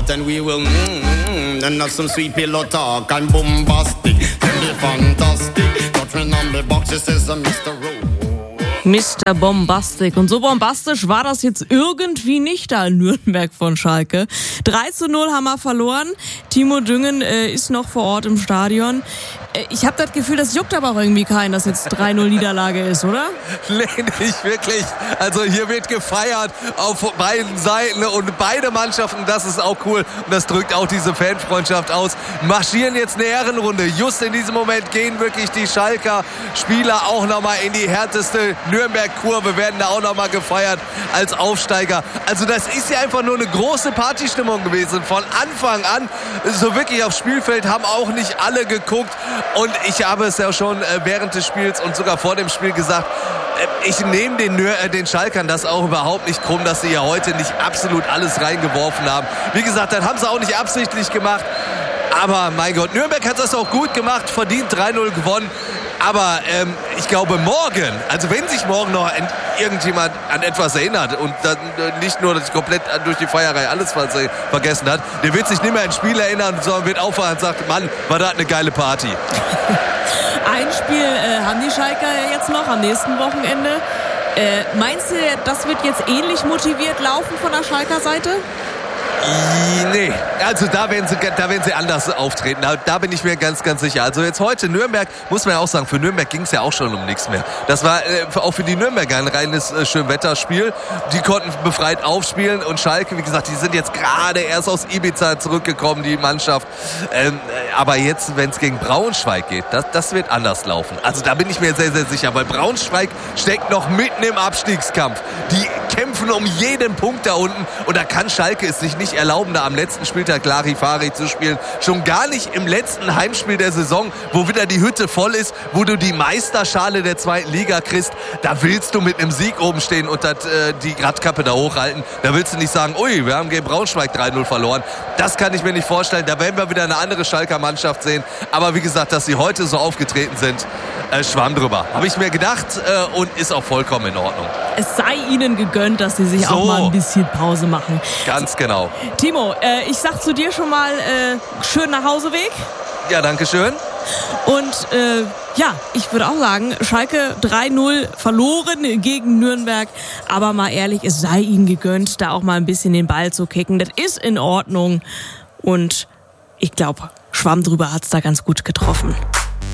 and we will and have some sweet pillow talk and bombastic. Tell me fantastic. Touching on the box, it says Mr. Rowe. Mr. Bombastic. Und so bombastisch war das jetzt irgendwie nicht da in Nürnberg von Schalke. 3:0 haben wir verloren. Timo Düngen ist noch vor Ort im Stadion. Ich habe das Gefühl, das juckt aber auch irgendwie keinen, dass jetzt 3:0 Niederlage ist, oder? Nee, nicht wirklich. Also hier wird gefeiert auf beiden Seiten und beide Mannschaften, das ist auch cool. Und das drückt auch diese Fanfreundschaft aus. Marschieren jetzt eine Ehrenrunde. Just in diesem Moment gehen wirklich die Schalker Spieler auch nochmal in die härteste Nürnberg-Kurve, werden da auch nochmal gefeiert als Aufsteiger. Also das ist ja einfach nur eine große Partystimmung gewesen. Von Anfang an, so wirklich aufs Spielfeld haben auch nicht alle geguckt. Und ich habe es ja schon während des Spiels und sogar vor dem Spiel gesagt, ich nehme den Schalkern das auch überhaupt nicht krumm, dass sie ja heute nicht absolut alles reingeworfen haben. Wie gesagt, das haben sie auch nicht absichtlich gemacht. Aber mein Gott, Nürnberg hat das auch gut gemacht, verdient 3:0 gewonnen. Aber ich glaube morgen, also wenn sich morgen noch irgendjemand an etwas erinnert und dann nicht nur, dass ich komplett durch die Feierei alles vergessen hat, der wird sich nicht mehr an ein Spiel erinnern, sondern wird aufwachen und sagt, Mann, war das eine geile Party. Ein Spiel haben die Schalker jetzt noch am nächsten Wochenende. Meinst du, das wird jetzt ähnlich motiviert laufen von der Schalker Seite? Nee, also da werden sie anders auftreten. Da bin ich mir ganz, ganz sicher. Also jetzt heute Nürnberg, muss man ja auch sagen, für Nürnberg ging es ja auch schon um nichts mehr. Das war auch für die Nürnberger ein reines Schönwetterspiel. Die konnten befreit aufspielen und Schalke, wie gesagt, die sind jetzt gerade erst aus Ibiza zurückgekommen, die Mannschaft. Aber jetzt, wenn es gegen Braunschweig geht, das wird anders laufen. Also da bin ich mir sehr, sehr sicher, weil Braunschweig steckt noch mitten im Abstiegskampf. Die kämpfen um jeden Punkt da unten und da kann Schalke es sich nicht erlauben, da am letzten Spieltag Larifari zu spielen. Schon gar nicht im letzten Heimspiel der Saison, wo wieder die Hütte voll ist, wo du die Meisterschale der zweiten Liga kriegst. Da willst du mit einem Sieg oben stehen und die Radkappe da hochhalten. Da willst du nicht sagen, ui, wir haben gegen Braunschweig 3:0 verloren. Das kann ich mir nicht vorstellen. Da werden wir wieder eine andere Schalker Mannschaft sehen. Aber wie gesagt, dass sie heute so aufgetreten sind, schwamm drüber. Habe ich mir gedacht und ist auch vollkommen in Ordnung. Es sei ihnen gegönnt, dass sie sich auch mal ein bisschen Pause machen. Ganz genau. Timo, ich sag zu dir schon mal schönen Nachhauseweg. Ja, danke schön. Und ich würde auch sagen, Schalke 3:0 verloren gegen Nürnberg. Aber mal ehrlich, es sei ihnen gegönnt, da auch mal ein bisschen den Ball zu kicken. Das ist in Ordnung. Und ich glaube, Schwamm drüber hat's da ganz gut getroffen.